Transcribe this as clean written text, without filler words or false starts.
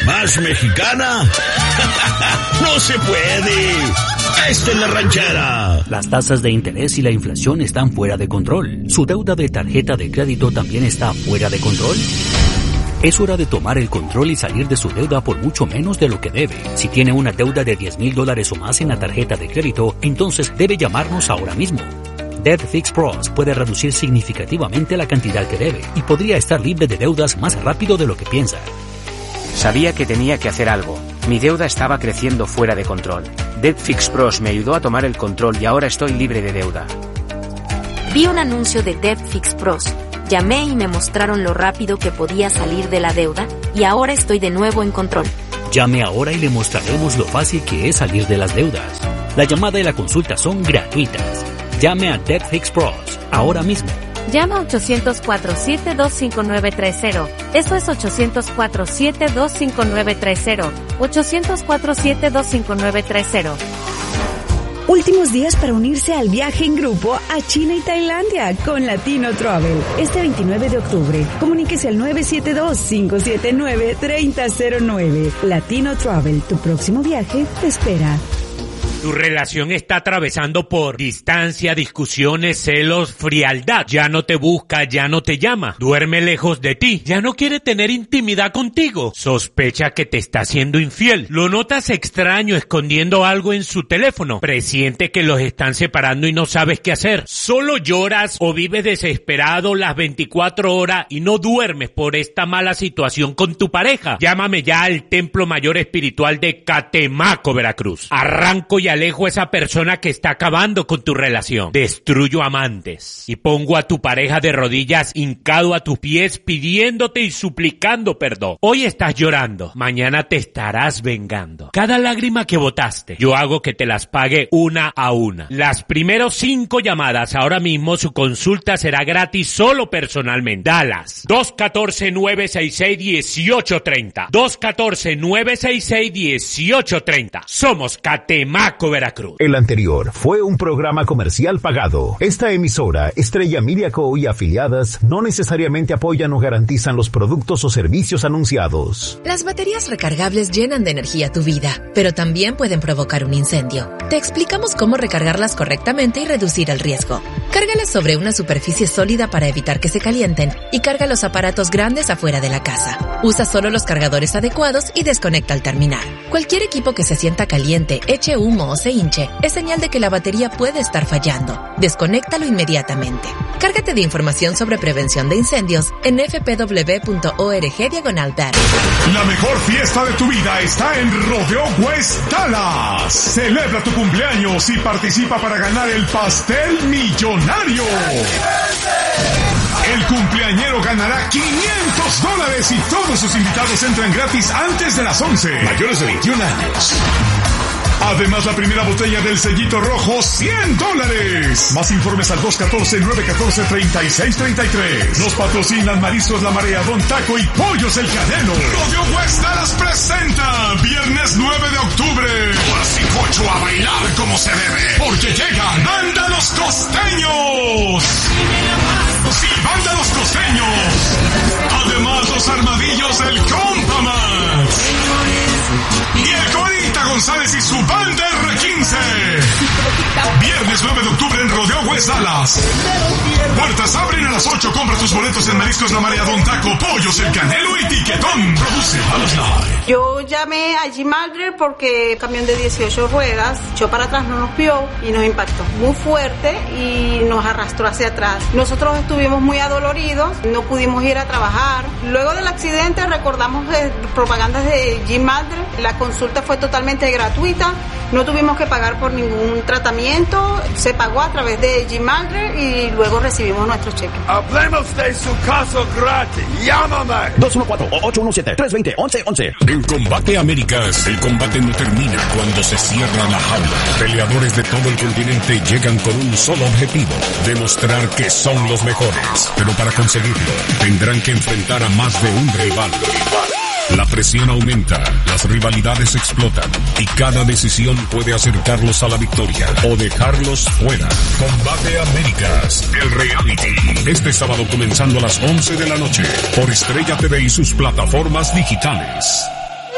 ¿Más mexicana? ¡No se puede! ¡Esta es La Ranchera! Las tasas de interés y la inflación están fuera de control. ¿Su deuda de tarjeta de crédito también está fuera de control? Es hora de tomar el control y salir de su deuda por mucho menos de lo que debe. Si tiene una deuda de $10,000 o más en la tarjeta de crédito, entonces debe llamarnos ahora mismo. Debt Fix Pros puede reducir significativamente la cantidad que debe y podría estar libre de deudas más rápido de lo que piensa. Sabía que tenía que hacer algo. Mi deuda estaba creciendo fuera de control. Debt Fix Pros me ayudó a tomar el control y ahora estoy libre de deuda. Vi un anuncio de Debt Fix Pros. Llamé y me mostraron lo rápido que podía salir de la deuda y ahora estoy de nuevo en control. Llame ahora y le mostraremos lo fácil que es salir de las deudas. La llamada y la consulta son gratuitas. Llame a Debt Fix Pros ahora mismo. Llama 800-472-5930. Eso es 800-472-5930. 800-472-5930. Últimos días para unirse al viaje en grupo a China y Tailandia con Latino Travel. Este 29 de octubre, comuníquese al 972-579-3009. Latino Travel, tu próximo viaje te espera. Tu relación está atravesando por distancia, discusiones, celos, frialdad. Ya no te busca, ya no te llama. Duerme lejos de ti. Ya no quiere tener intimidad contigo. Sospecha que te está siendo infiel. Lo notas extraño escondiendo algo en su teléfono. Presiente que los están separando y no sabes qué hacer. Solo lloras o vives desesperado las 24 horas y no duermes por esta mala situación con tu pareja. Llámame ya al Templo Mayor Espiritual de Catemaco, Veracruz. Arranco y alejo a esa persona que está acabando con tu relación. Destruyo amantes y pongo a tu pareja de rodillas hincado a tus pies pidiéndote y suplicando perdón. Hoy estás llorando, mañana te estarás vengando. Cada lágrima que botaste, yo hago que te las pague una a una. Las primeros 5 llamadas ahora mismo su consulta será gratis solo personalmente. Dallas, 214-966-1830. 214-966-1830. Somos Catemaco, Veracruz. El anterior fue un programa comercial pagado. Esta emisora, Estrella Media Co. y afiliadas, no necesariamente apoyan o garantizan los productos o servicios anunciados. Las baterías recargables llenan de energía tu vida, pero también pueden provocar un incendio. Te explicamos cómo recargarlas correctamente y reducir el riesgo. Cárgalas sobre una superficie sólida para evitar que se calienten y carga los aparatos grandes afuera de la casa. Usa solo los cargadores adecuados y desconecta al terminar. Cualquier equipo que se sienta caliente, eche humo o se hinche, es señal de que la batería puede estar fallando. Desconéctalo inmediatamente. Cárgate de información sobre prevención de incendios en fpw.org/DAR. La mejor fiesta de tu vida está en Rodeo West Dallas. Celebra tu cumpleaños y participa para ganar el pastel millonario. El cumpleañero ganará $500 y todos sus invitados entran gratis antes de las 11. Mayores de 21 años. Además, la primera botella del sellito rojo, $100. Más informes al 214-914-3633. Nos patrocinan Mariscos La Marea, Don Taco y Pollos El Canelo. Rodeo West Dallas presenta viernes 9 de octubre. Horas y cocho a bailar como se debe. Porque llegan Banda Los Costeños. Sí, Banda Los Costeños. Además, los armadillos del Compamas. Y el Corita González y su banda R15. Viernes 9 de octubre en Rodeo West Dallas. Puertas abren a las 8. Compra tus boletos en Mariscos La Marea, Don Taco, Pollos El Canelo y Tiquetón. Produce Dallas Live. Yo llamé a G-Maldred porque el camión de 18 ruedas echó para atrás, no nos vio y nos impactó muy fuerte y nos arrastró hacia atrás. Nosotros estuvimos muy adoloridos, no pudimos ir a trabajar. Luego del accidente recordamos propagandas de G-Maldred. La consulta fue totalmente gratuita, no tuvimos que pagar por ningún tratamiento, se pagó a través de G-Maldred y luego recibimos nuestro cheque. Hablemos de su caso gratis. Llámame. 214-817-320-1111. En Combate Américas, el combate no termina cuando se cierra la jaula. Peleadores de todo el continente llegan con un solo objetivo: demostrar que son los mejores. Pero para conseguirlo, tendrán que enfrentar a más de un rival. La presión aumenta, las rivalidades explotan y cada decisión puede acercarlos a la victoria o dejarlos fuera. Combate Américas, el reality. Este sábado comenzando a las 11 de la noche por Estrella TV y sus plataformas digitales.